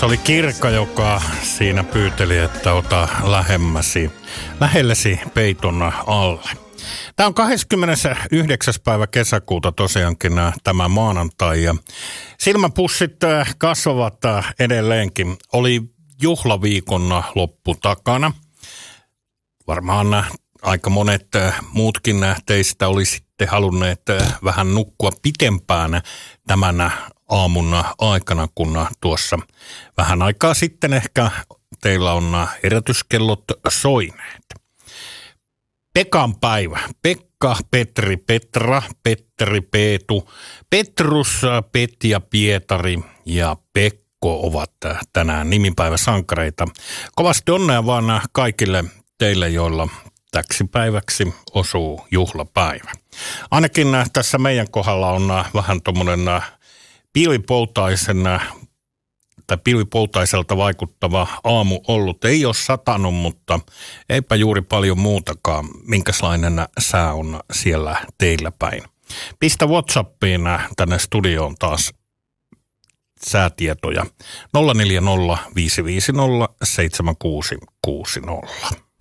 Se oli Kirkka, joka siinä pyyteli, että ota lähellesi peiton alle. Tämä on 29. päivä kesäkuuta tosiaankin tämä maanantai ja silmäpussit kasvavat edelleenkin. Oli juhlaviikon loppu takana. Varmaan aika monet muutkin teistä olisitte halunneet vähän nukkua pitempään tämän aamun aikana, kun tuossa vähän aikaa sitten ehkä teillä on herätyskellot soineet. Pekan päivä. Pekka, Petri, Petra, Petteri, Peetu, Petrus, Petja, Pietari ja Pekko ovat tänään nimipäiväsankareita. Kovasti onnea vaan kaikille teille, joilla täksi päiväksi osuu juhlapäivä. Ainakin tässä meidän kohdalla on vähän tommonen pilvipoutaiselta vaikuttava aamu ollut. Ei ole satanut, mutta eipä juuri paljon muutakaan. Minkälainen sää on siellä teillä päin? Pistä WhatsAppiin tänne studioon taas säätietoja 040 550 7660.